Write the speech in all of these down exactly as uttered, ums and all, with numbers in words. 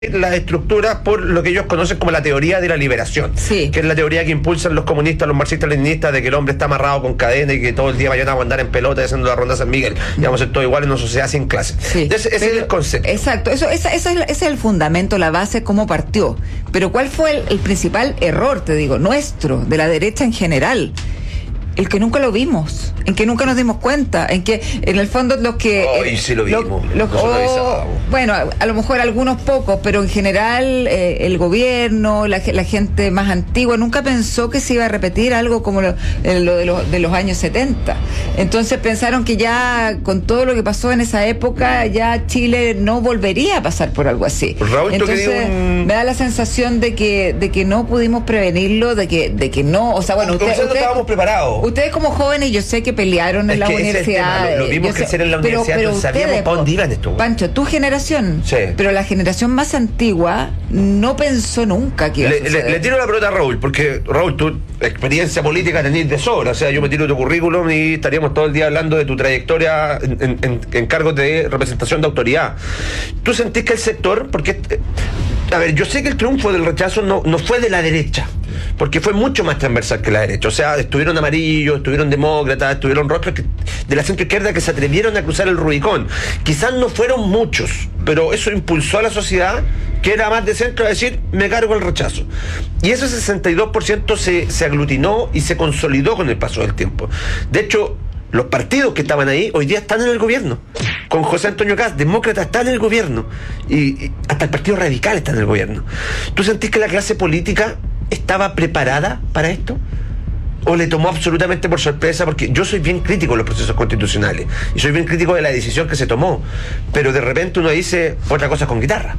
las estructuras por lo que ellos conocen como la teoría de la liberación, sí. que es la teoría que impulsan los comunistas, los marxistas-leninistas, de que el hombre está amarrado con cadena y que todo el día vayan a andar en pelota y haciendo la ronda San Miguel y vamos a ser todos iguales en una sociedad sin clase. Sí, ese, ese pero, es el concepto. Exacto, eso, esa, esa es, ese es el fundamento, la base, cómo partió. Pero ¿cuál fue el, el principal error, te digo, nuestro, de la derecha en general? El que nunca lo vimos, en que nunca nos dimos cuenta, en que en el fondo los que... Hoy eh, sí lo vimos, lo, lo, oh, bueno, a, a lo mejor algunos pocos, pero en general eh, el gobierno, la, la gente más antigua, nunca pensó que se iba a repetir algo como lo, eh, lo de, los, de los años setenta. Entonces pensaron que ya con todo lo que pasó en esa época, ya Chile no volvería a pasar por algo así. Raúl, entonces un... me da la sensación de que de que no pudimos prevenirlo, de que de que no, o sea, bueno, usted, usted, no estábamos preparados. Ustedes como jóvenes, yo sé que pelearon en la universidad. Lo, lo vimos sé, crecer en la pero, universidad, pero entonces ustedes, sabíamos para dónde iban esto. Pancho, tu generación, sí. pero la generación más antigua no pensó nunca que iba le, a suceder. Le, le tiro la pelota a Raúl, porque Raúl, tu experiencia política tenés de sobra, o sea, yo me tiro tu currículum y estaríamos todo el día hablando de tu trayectoria en, en, en cargos de representación de autoridad. ¿Tú sentís que el sector, porque, a ver, yo sé que el triunfo del rechazo no, no fue de la derecha, porque fue mucho más transversal que la derecha, o sea, estuvieron amarillos, estuvieron demócratas, estuvieron rostros que, de la centro izquierda que se atrevieron a cruzar el Rubicón. Quizás no fueron muchos, pero eso impulsó a la sociedad, que era más de centro, a decir, me cargo el rechazo. Y ese sesenta y dos por ciento se, se aglutinó y se consolidó con el paso del tiempo. De hecho, los partidos que estaban ahí hoy día están en el gobierno. Con José Antonio Kast, demócrata, está en el gobierno. Y, y hasta el Partido Radical está en el gobierno. ¿Tú sentís que la clase política estaba preparada para esto? ¿O le tomó absolutamente por sorpresa? Porque yo soy bien crítico de los procesos constitucionales y soy bien crítico de la decisión que se tomó, pero de repente uno dice otra cosa con guitarra.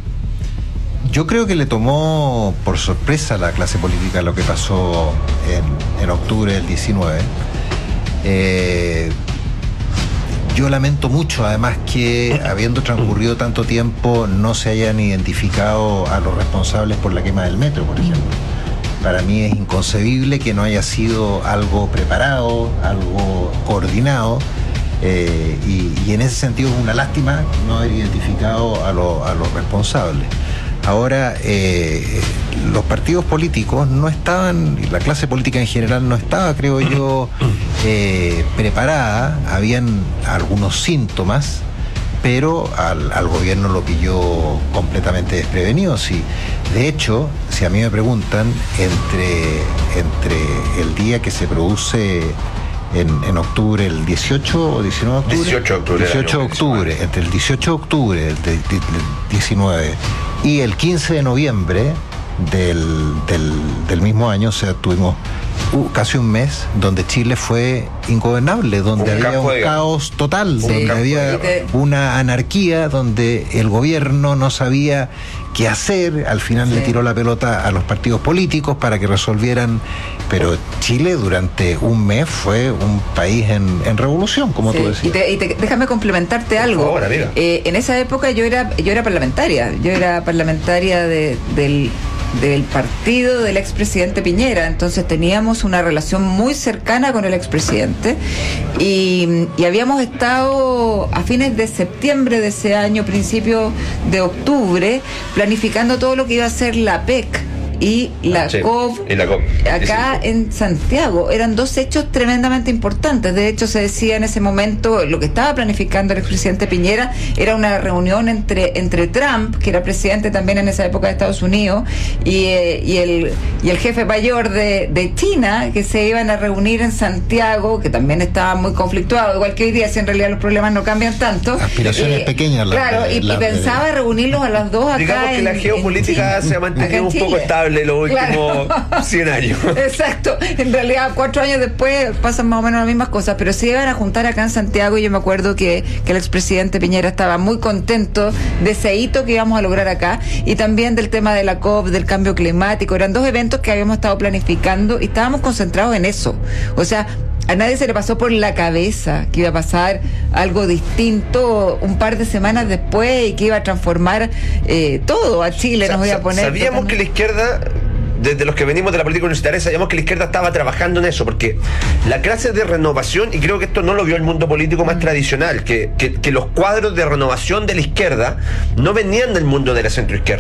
Yo creo que le tomó por sorpresa a la clase política lo que pasó en, en octubre del diecinueve. Eh, yo lamento mucho, además, que habiendo transcurrido tanto tiempo no se hayan identificado a los responsables por la quema del metro, por ejemplo. Para mí es inconcebible que no haya sido algo preparado, algo coordinado, eh, y, y en ese sentido es una lástima no haber identificado a, lo, a los responsables. Ahora, eh, los partidos políticos no estaban, y la clase política en general no estaba, creo yo, eh, preparada. Habían algunos síntomas, pero al, al gobierno lo pilló completamente desprevenido. Sí. De hecho, si a mí me preguntan, entre, entre el día que se produce en, en octubre, el dieciocho o diecinueve de octubre, dieciocho de octubre, dieciocho de octubre, entre el dieciocho de octubre del, del, del diecinueve y el quince de noviembre del, del, del mismo año, o sea, tuvimos uh, casi un mes donde Chile fue ingobernable, donde un había un de... caos total, sí, donde había de... una anarquía, donde el gobierno no sabía qué hacer, al final sí. le tiró la pelota a los partidos políticos para que resolvieran, pero Chile durante un mes fue un país en, en revolución, como sí. tú decías. Y, te, y te, déjame complementarte algo. Ahora, eh, en esa época yo era yo era parlamentaria, yo era parlamentaria de, del del partido del expresidente Piñera, entonces teníamos una relación muy cercana con el expresidente y, y habíamos estado a fines de septiembre de ese año, principio de octubre, planificando todo lo que iba a ser la P E C y la, sí, COP, y la COP acá sí, sí. en Santiago. Eran dos hechos tremendamente importantes. De hecho, se decía en ese momento, lo que estaba planificando el expresidente Piñera era una reunión entre, entre Trump, que era presidente también en esa época de Estados Unidos, y, eh, y, el, y el jefe mayor de, de China, que se iban a reunir en Santiago, que también estaba muy conflictuado, igual que hoy día, si en realidad los problemas no cambian tanto. Aspiraciones eh, pequeñas. Claro, la, y, la, y pensaba la, reunirlos a las dos acá. Digamos que en, la geopolítica se ha mantenido un poco estable los últimos claro. cien años. Exacto. En realidad, cuatro años después pasan más o menos las mismas cosas, pero se iban a juntar acá en Santiago y yo me acuerdo que, que el expresidente Piñera estaba muy contento de ese hito que íbamos a lograr acá y también del tema de la COP, del cambio climático. Eran dos eventos que habíamos estado planificando y estábamos concentrados en eso. O sea, a nadie se le pasó por la cabeza que iba a pasar algo distinto un par de semanas después y que iba a transformar eh, todo a Chile. Nos iba a poner sabíamos totalmente... que la izquierda desde los que venimos de la política universitaria, sabíamos que la izquierda estaba trabajando en eso, porque la clase de renovación, y creo que esto no lo vio el mundo político más tradicional, que, que, que los cuadros de renovación de la izquierda no venían del mundo de la centroizquierda.